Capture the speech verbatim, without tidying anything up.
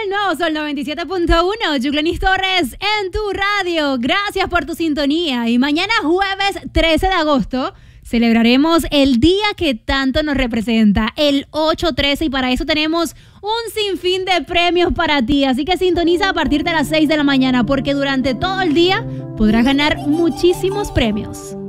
el nuevo Sol noventa y siete punto uno, Yuclenis Torres en tu radio. Gracias por tu sintonía. Y mañana jueves trece de agosto celebraremos el día que tanto nos representa, el ocho trece, y para eso tenemos un sinfín de premios para ti. Así que sintoniza a partir de las seis de la mañana porque durante todo el día podrás ganar muchísimos premios.